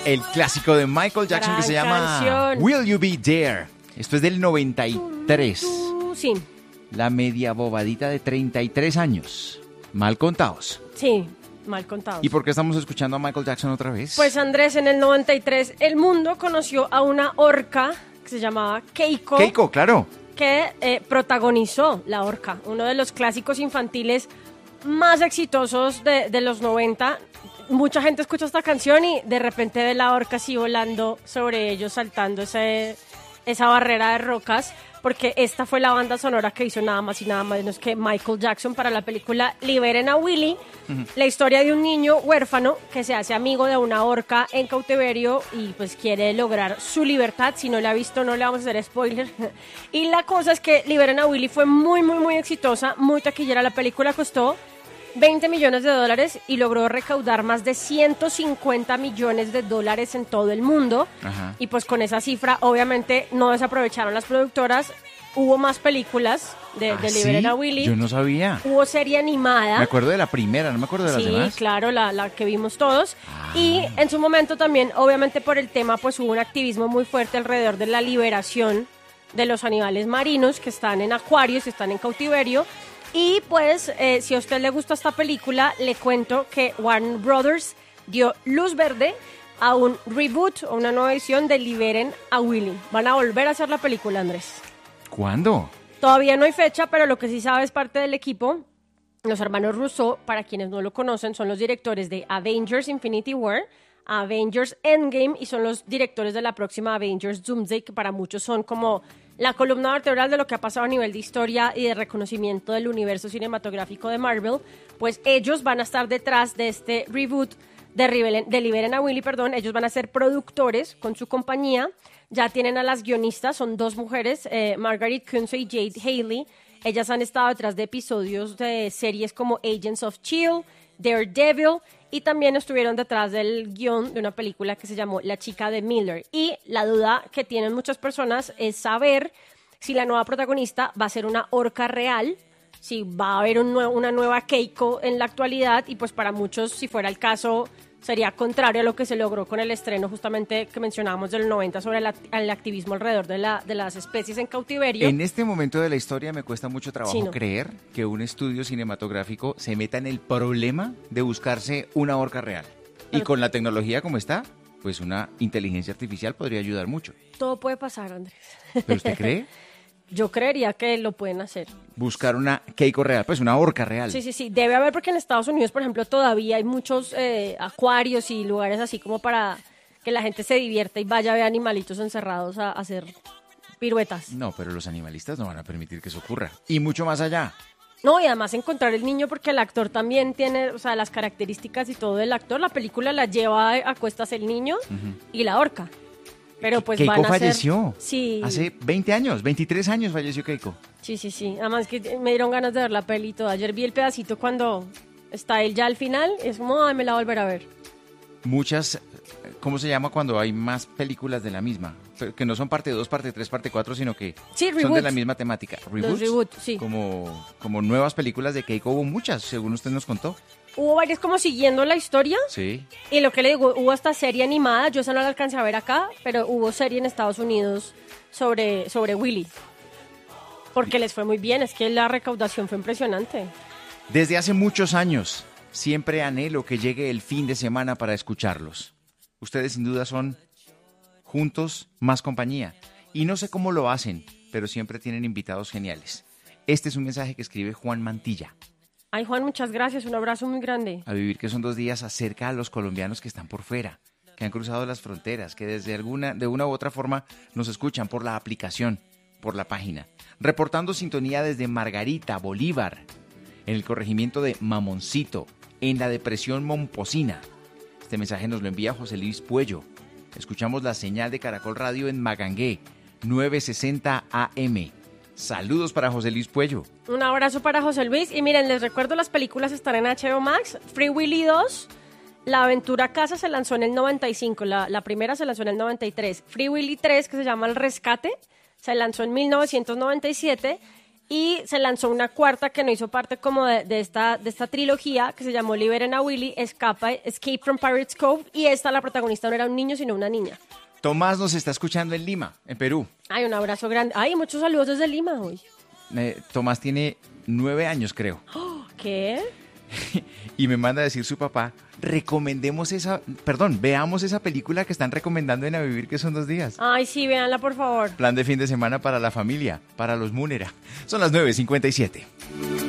El clásico de Michael Jackson que se llama Will You Be There. Esto es del 93. Sí. La media bobadita de 33 años. Mal contados. Sí, mal contados. ¿Y por qué estamos escuchando a Michael Jackson otra vez? Pues Andrés, en el 93 el mundo conoció a una orca que se llamaba Keiko. Keiko, claro. Que protagonizó La Orca, uno de los clásicos infantiles más exitosos de los 90. Mucha gente escucha esta canción y de repente ve La Orca así volando sobre ellos, saltando esa barrera de rocas, porque esta fue la banda sonora que hizo nada más y nada menos que Michael Jackson para la película Liberen a Willy, la historia de un niño huérfano que se hace amigo de una orca en cautiverio y pues quiere lograr su libertad. Si no la ha visto, no le vamos a hacer spoiler. Y la cosa es que Liberen a Willy fue muy, muy, muy exitosa, muy taquillera. La película costó $20 millones y logró recaudar más de $150 millones en todo el mundo. Ajá. Y pues con esa cifra obviamente no desaprovecharon las productoras. Hubo más películas de Liberen a Willy. Yo no sabía. Hubo serie animada. Me acuerdo de la primera, no me acuerdo de las demás. Sí, claro, la que vimos todos. Y en su momento también, obviamente por el tema, pues hubo un activismo muy fuerte alrededor de la liberación de los animales marinos que están en acuarios, que están en cautiverio. Y pues, si a usted le gusta esta película, le cuento que Warner Brothers dio luz verde a un reboot o una nueva edición de Liberen a Willy. Van a volver a hacer la película, Andrés. ¿Cuándo? Todavía no hay fecha, pero lo que sí sabe es parte del equipo. Los hermanos Russo, para quienes no lo conocen, son los directores de Avengers Infinity War, Avengers Endgame, y son los directores de la próxima Avengers Doomsday, que para muchos son como la columna vertebral de lo que ha pasado a nivel de historia y de reconocimiento del universo cinematográfico de Marvel. Pues ellos van a estar detrás de este reboot de Liberen a Willy, perdón. Ellos van a ser productores con su compañía. Ya tienen a las guionistas, son dos mujeres, Margaret Kunze y Jade Haley. Ellas han estado detrás de episodios de series como Agents of S.H.I.E.L.D., Daredevil, y también estuvieron detrás del guión de una película que se llamó La chica de Miller. Y la duda que tienen muchas personas es saber si la nueva protagonista va a ser una orca real, si va a haber una nueva Keiko en la actualidad, y pues para muchos, si fuera el caso, sería contrario a lo que se logró con el estreno justamente que mencionábamos del 90 sobre el activismo alrededor de las especies en cautiverio. En este momento de la historia me cuesta mucho trabajo creer que un estudio cinematográfico se meta en el problema de buscarse una orca real. Y con la tecnología como está, pues una inteligencia artificial podría ayudar mucho. Todo puede pasar, Andrés. ¿Pero usted cree? Yo creería que lo pueden hacer. Buscar una Keiko real, pues una orca real. Sí. Debe haber, porque en Estados Unidos, por ejemplo, todavía hay muchos acuarios y lugares así como para que la gente se divierta y vaya a ver animalitos encerrados a hacer piruetas. No, pero los animalistas no van a permitir que eso ocurra. Y mucho más allá. No, y además encontrar el niño, porque el actor también tiene, o sea, las características y todo del actor. La película la lleva a cuestas el niño y la orca. Pero pues Keiko van a falleció. Sí. Hace 20 años, 23 años falleció Keiko. Sí. Además que me dieron ganas de ver la peli y todo. Ayer vi el pedacito cuando está él ya al final. Es como, ay, me la voy a volver a ver. Muchas, ¿cómo se llama cuando hay más películas de la misma? Que no son parte 2, parte 3, parte 4, sino que son de la misma temática. ¿Reboots? Los reboots, sí. Como nuevas películas de Keiko, hubo muchas, según usted nos contó. Hubo varias como siguiendo la historia. Sí. Y lo que le digo, hubo hasta serie animada. Yo esa no la alcancé a ver acá, pero hubo serie en Estados Unidos sobre Willy. Porque les fue muy bien, es que la recaudación fue impresionante. Desde hace muchos años, siempre anhelo que llegue el fin de semana para escucharlos. Ustedes sin duda son juntos más compañía. Y no sé cómo lo hacen, pero siempre tienen invitados geniales. Este es un mensaje que escribe Juan Mantilla. Ay, Juan, muchas gracias, un abrazo muy grande. A vivir que son 2 días acerca a los colombianos que están por fuera, que han cruzado las fronteras, que de una u otra forma nos escuchan por la aplicación, por la página. Reportando sintonía desde Margarita, Bolívar, en el corregimiento de Mamoncito, en la depresión Momposina. Este mensaje nos lo envía José Luis Puello. Escuchamos la señal de Caracol Radio en Magangué, 960 AM. Saludos para José Luis Puello. Un abrazo para José Luis. Y miren, les recuerdo, las películas están en HBO Max. Free Willy 2, La Aventura Casa se lanzó en el 95. La primera se lanzó en el 93. Free Willy 3, que se llama El Rescate, se lanzó en 1997. Y se lanzó una cuarta que no hizo parte como de esta trilogía, que se llamó Liberen a Willy, Escape from Pirates Cove, y esta, la protagonista no era un niño, sino una niña. Tomás nos está escuchando en Lima, en Perú. Ay, un abrazo grande. Ay, muchos saludos desde Lima hoy. Tomás tiene 9 años, creo. ¿Qué? Y me manda a decir su papá, veamos esa película que están recomendando en A Vivir, que son 2 días. Ay, sí, véanla, por favor. Plan de fin de semana para la familia, para los Múnera. Son las 9:57.